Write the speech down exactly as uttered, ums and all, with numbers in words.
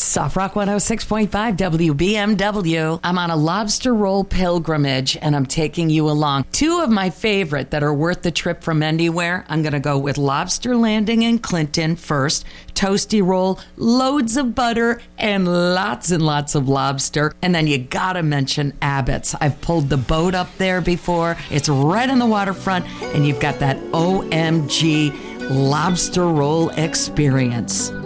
Soft Rock one oh six point five W B M W. I'm on a lobster roll pilgrimage, and I'm taking you along. Two of my favorite that are worth the trip from anywhere. I'm going to go with Lobster Landing in Clinton first. Toasty roll, loads of butter, and lots and lots of lobster. And then you got to mention Abbott's. I've pulled the boat up there before. It's right on the waterfront, and you've got that O M G lobster roll experience.